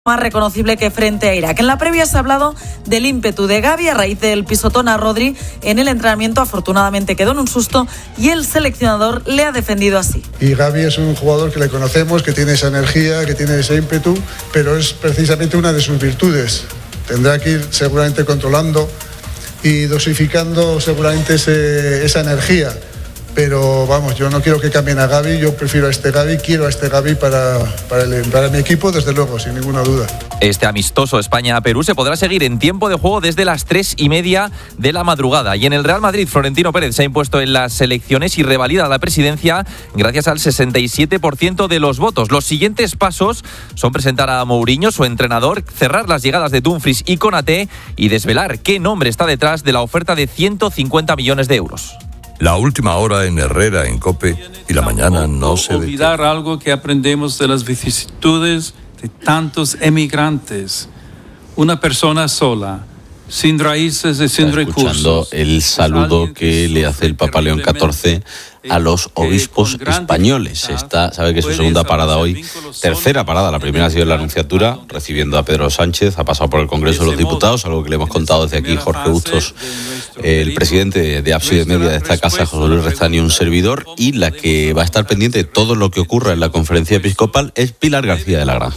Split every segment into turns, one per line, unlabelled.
más reconocible que frente a Irak. En la previa se ha hablado del ímpetu de Gavi a raíz del pisotón a Rodri en el entrenamiento. Afortunadamente quedó en un susto y el seleccionador le ha defendido así.
Y Gavi es un jugador que le conocemos, que tiene esa energía, que tiene ese ímpetu, pero es precisamente una de sus virtudes. Tendrá que ir seguramente controlando y dosificando seguramente esa energía. Pero vamos, yo no quiero que cambien a Gavi, yo prefiero a este Gavi, quiero a este Gavi para mi equipo, desde luego, sin ninguna duda.
Este amistoso España-Perú se podrá seguir en tiempo de juego desde las 3:30 de la madrugada. Y en el Real Madrid, Florentino Pérez se ha impuesto en las elecciones y revalida la presidencia gracias al 67% de los votos. Los siguientes pasos son presentar a Mourinho, su entrenador, cerrar las llegadas de Dumfries y Konaté y desvelar qué nombre está detrás de la oferta de 150 millones de euros.
La última hora en Herrera, en COPE, y la mañana no se detiene.
Olvidar algo que aprendemos de las vicisitudes de tantos emigrantes. Una persona sola, sin raíces y sin recursos.
Escuchando el saludo que le hace el Papa León XIV a los obispos españoles. Sabe que es su segunda parada hoy, tercera parada. La primera ha sido en la Anunciatura, recibiendo a Pedro Sánchez, ha pasado por el Congreso de los Diputados, algo que le hemos contado desde aquí Jorge Bustos, el presidente de Ábside Media de esta casa, José Luis Restaño, un servidor, y la que va a estar pendiente de todo lo que ocurra en la conferencia episcopal es Pilar García de la Granja.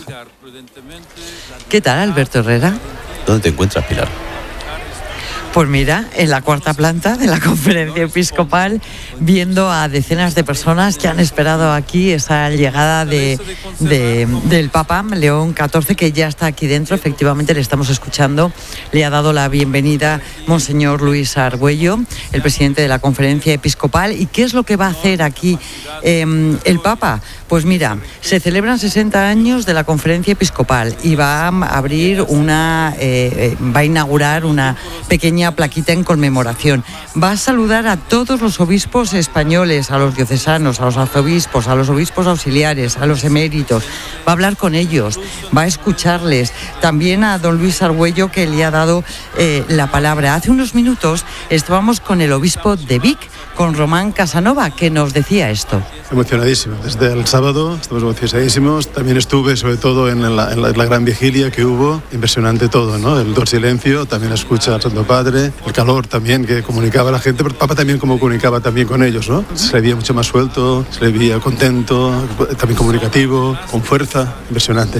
¿Qué tal, Alberto Herrera?
¿Dónde te encuentras, Pilar?
Pues mira, en la cuarta planta de la conferencia episcopal, viendo a decenas de personas que han esperado aquí esa llegada del Papa León XIV, que ya está aquí dentro. Efectivamente, le estamos escuchando. Le ha dado la bienvenida Monseñor Luis Argüello, el presidente de la conferencia episcopal. ¿Y qué es lo que va a hacer aquí el Papa? Pues mira, se celebran 60 años de la conferencia episcopal y va a abrir va a inaugurar una pequeña plaquita en conmemoración. Va a saludar a todos los obispos españoles, a los diocesanos, a los arzobispos, a los obispos auxiliares, a los eméritos. Va a hablar con ellos, va a escucharles. También a don Luis Argüello, que le ha dado la palabra. Hace unos minutos estábamos con el obispo de Vic, con Román Casanova, que nos decía esto.
Emocionadísimo. Desde el sábado estamos emocionadísimos. También estuve, sobre todo, en la gran vigilia que hubo. Impresionante todo, ¿no? El silencio, también escucha al Santo Padre, el calor también que comunicaba a la gente, pero el Papa también como comunicaba también con ellos, ¿no? Se le veía mucho más suelto, se le veía contento, también comunicativo, con fuerza. Impresionante.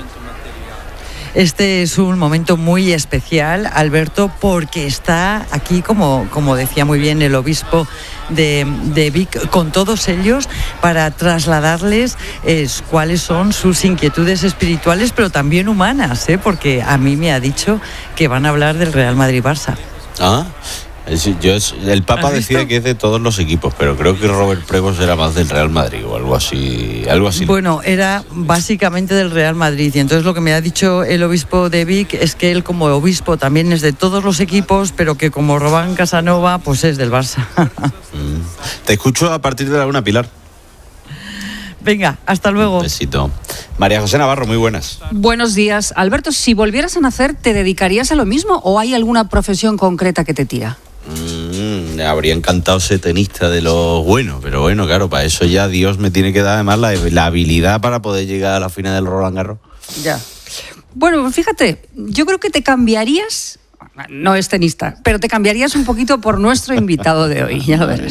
Este es un momento muy especial, Alberto, porque está aquí, como decía muy bien el obispo de Vic, con todos ellos para trasladarles cuáles son sus inquietudes espirituales, pero también humanas, porque a mí me ha dicho que van a hablar del Real Madrid-Barça.
El Papa decía que es de todos los equipos, pero creo que Robert Pregos era más del Real Madrid o algo así.
Bueno, era básicamente del Real Madrid, y entonces lo que me ha dicho el obispo de Vic es que él como obispo también es de todos los equipos, pero que como Román Casanova pues es del Barça.
Te escucho a partir de la 1, Pilar.
Venga, hasta luego.
Un besito. María José Navarro, muy buenas.
Buenos días. Alberto, si volvieras a nacer, ¿te dedicarías a lo mismo o hay alguna profesión concreta que te tira?
Me habría encantado ser tenista de lo bueno, pero bueno, claro, para eso ya Dios me tiene que dar además la habilidad para poder llegar a la final del Roland Garros.
Ya. Bueno, fíjate, yo creo que te cambiarías, no es tenista, pero te cambiarías un poquito por nuestro invitado de hoy, ya lo verás.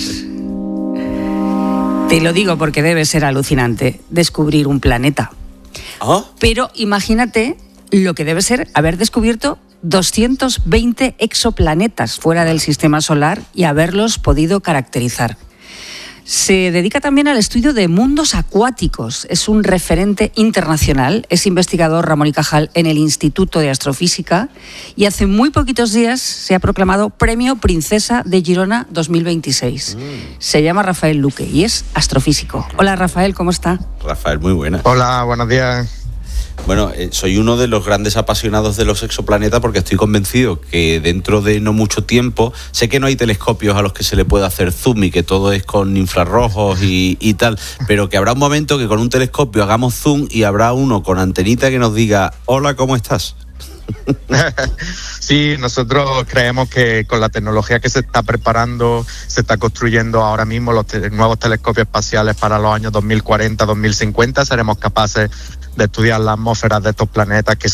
Te lo digo porque debe ser alucinante descubrir un planeta.
¿Ah?
Pero imagínate lo que debe ser haber descubierto 220 exoplanetas fuera del sistema solar y haberlos podido caracterizar. Se dedica también al estudio de mundos acuáticos. Es un referente internacional. Es investigador Ramón y Cajal en el Instituto de Astrofísica y hace muy poquitos días se ha proclamado Premio Princesa de Girona 2026. Se llama Rafael Luque y es astrofísico. Hola Rafael, ¿cómo está?
Rafael, muy buena.
Hola, buenos días.
Bueno, soy uno de los grandes apasionados de los exoplanetas porque estoy convencido que dentro de no mucho tiempo, sé que no hay telescopios a los que se le pueda hacer zoom y que todo es con infrarrojos y tal, pero que habrá un momento que con un telescopio hagamos zoom y habrá uno con antenita que nos diga, hola, ¿cómo estás?
Sí, nosotros creemos que con la tecnología que se está preparando, se está construyendo ahora mismo los nuevos telescopios espaciales para los años 2040-2050, seremos capaces de estudiar las atmósferas de estos planetas que